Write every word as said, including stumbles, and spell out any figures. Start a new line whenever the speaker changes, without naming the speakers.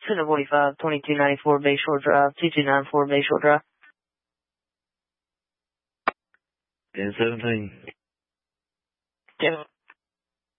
Center forty-five, twenty-two ninety-four Bayshore Drive, two two nine four Bayshore Drive.
ten seventeen.
ten